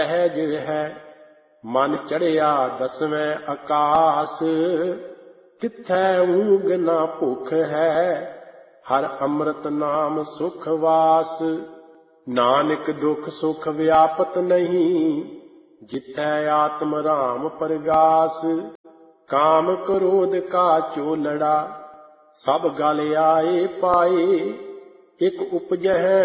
ਸਹਿਜ ਹੈ ਮਨ ਚੜਿਆ ਦਸਵੇਂ ਆਕਾਸ। ਕਿੱਥੈ ਊਂਘ ਨਾ ਭੁੱਖ ਹੈ ਹਰ ਅੰਮ੍ਰਿਤ ਨਾਮ ਸੁਖ ਵਾਸ। ਨਾਨਕ ਦੁਖ ਸੁਖ ਵਿਆਪਤ ਨਹੀਂ ਜਿੱਥੈ ਆਤਮ ਰਾਮ ਪਰਗਾਸ। ਕਾਮ ਕ੍ਰੋਧ ਕਾ ਚੋਲੜਾ ਸਭ ਗਲ ਆਏ ਪਾਏ। ਇਕ ਉਪਜਹਿ